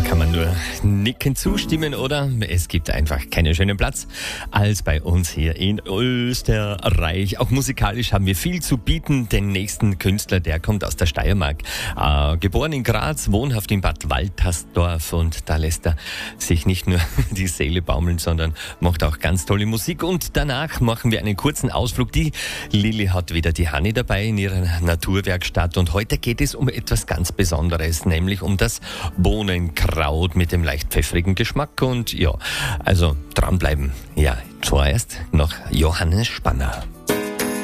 Kann man nur nicken zustimmen, oder? Es gibt einfach keinen schönen Platz als bei uns hier in Österreich. Auch musikalisch haben wir viel zu bieten. Den nächsten Künstler, der kommt aus der Steiermark. Geboren in Graz, wohnhaft in Bad Waltersdorf, und da lässt er sich nicht nur die Seele baumeln, sondern macht auch ganz tolle Musik. Und danach machen wir einen kurzen Ausflug. Die Lilly hat wieder die Hanni dabei in ihrer Naturwerkstatt, und heute geht es um etwas ganz Besonderes, nämlich um das Bohnenkraut mit dem leicht pfeffrigen Geschmack. Und ja, also dranbleiben. Ja, zuerst noch Johannes Spanner.